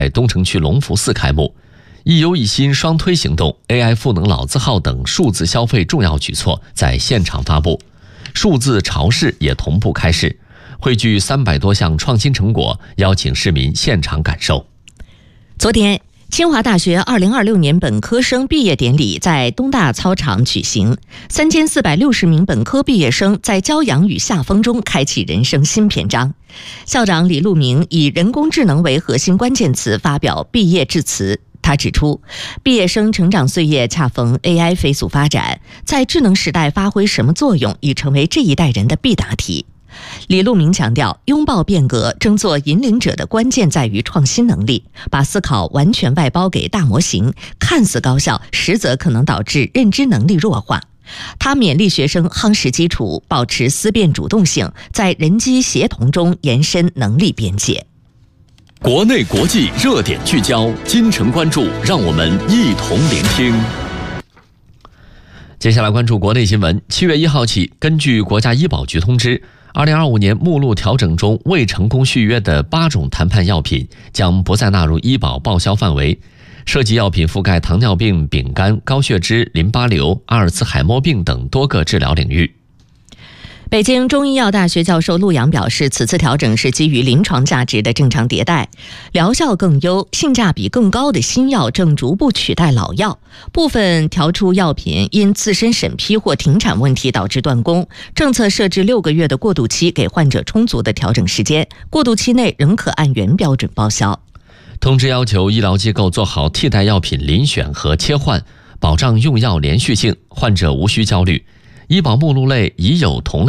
在东城区隆福寺开幕。一优一新双推行动、AI 赋能老字号等数字消费重要举措在现场发布，数字超市也同步开市，汇聚300多项创新成果，邀请市民现场感受。 昨天，清华大学2026年本科生毕业典礼在东大操场举行，3460名本科毕业生在骄阳与夏风中开启人生新篇章。校长李路明以人工智能为核心关键词发表毕业致辞。他指出，毕业生成长岁月恰逢 AI 飞速发展，在智能时代发挥什么作用已成为这一代人的必答题。李路明强调，拥抱变革、争做引领者的关键在于创新能力，把思考完全外包给大模型，看似高效，实则可能导致认知能力弱化。他勉励学生夯实基础，保持思辨主动性，在人机协同中延伸能力边界。 国内国际热点聚焦，今晨关注，让我们一同聆听。接下来关注国内新闻。7月1号起，根据国家医保局通知，2025年目录调整中未成功续约的8种谈判药品将不再纳入医保报销范围，涉及药品覆盖糖尿病、丙肝、高血脂、淋巴瘤、阿尔茨海默病等多个治疗领域。 北京中医药大学教授陆阳表示，此次调整是基于临床价值的正常迭代，疗效更优、性价比更高的新药正逐步取代老药，部分调出药品因自身审批或停产问题导致断供，政策设置6个月的过渡期，给患者充足的调整时间，过渡期内仍可按原标准报销。 通知要求医疗机构做好替代药品遴选和切换，保障用药连续性，患者无需焦虑。医保目录类已有同类